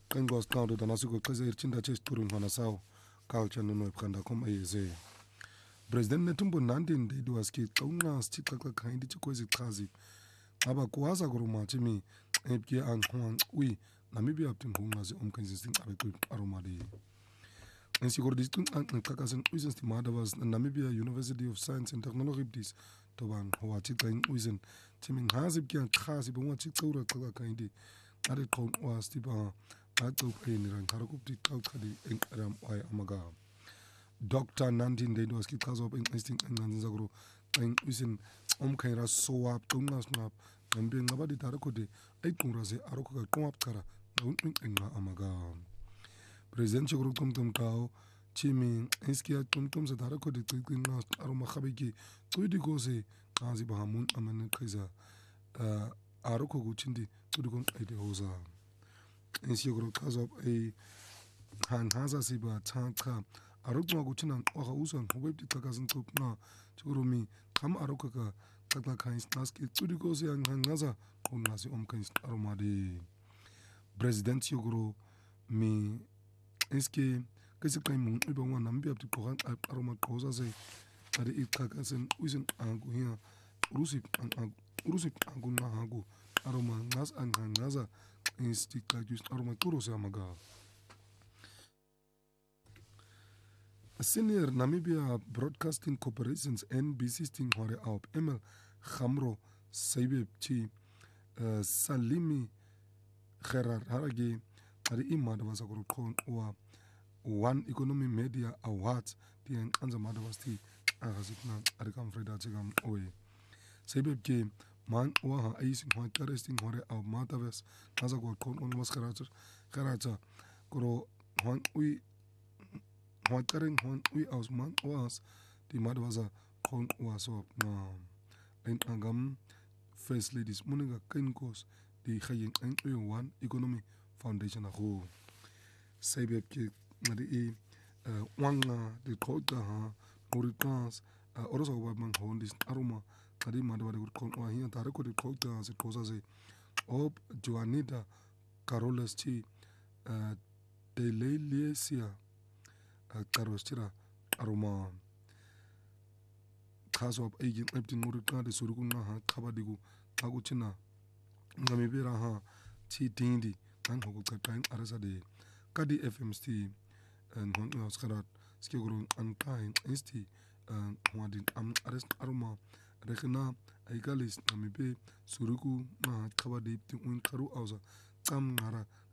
Qengos qawdo danasuko qezer chinda ches turun hanasaw culture no ebkhanda khoma yeze President Netumbo Nandi ndidi waski qawunqa sithixaxa khayindi chikwezi chazi aba kuwaza kurumathi mi ebke anqwanq ui Namibia abtinqunqa zi omkenzisting abeqi aromali Insigor distinct qaqasen uisen stimada was Namibia University of Science and Technology bdis toban hwathi qeng uisen timin hazib kyan chazi bongwathi qawra qaqa khayindi ade qon was tiba Dr. Nandi ndedi was kichaza op instinct enganza gro en usin omkhaira soap tungas ngap ngambe ngaba di tarakode ayqura ze aroko ka qomap qara enqa amaga President chokro tumtum kaw chimi iskia tumtum za tarakode qiqinqa aroma khabeki qudi goze qazi bahamun amane qiza aroko guchindi qudi gon ide hoza Insiguro chaza op han haza siba thanqa arokwa kuthina oga usan ngobebti qaqasin qopna churumi kham arokaka qaqa khais naski tsudiko se angaza qonasi omkais aromadi President yogro mi eske kesiqaimu ibangwa Namibia abti qogan aroma qoza se ade iqaqasin usin angu hiya rusi angu ngahagu aroma ngas angaza istiqajus aroma turo se amaga Senior Namibia Broadcasting Corporations NBC sting hore op Emil Khamro Saibepchi Salimi Gerard Harage ari imada was akron wa One Economy Media Awards die anza mada was ti agazikna ari kam Freda tigam oe Saibepchi man wa ha aising hore interesting hore op mataves aza ko kon on maskarata koro hon ui Hwatering hon ui aus man was die mother was a kon was op na en angam first ladies muninga kenkos die khaying en One Economy Foundation ago saibeb ke ngadi wanga de kota ha orikans oroso ba man hon dis aroma kadi mother wa kon wa hiya tare ko de kota se kosa se op Joanita Carolas chi de Lelia Karostira aroma kaso ab egin eptin murika de surukuna ha kabadigu aguchina ngamibera ha ti dindi kan hoku katain arasa de kadi FMST en hon oskarat skigurun antain insti hwadin am ares aroma rekna aigalis namibe suruku na kabadi tin un karu auza tam ngara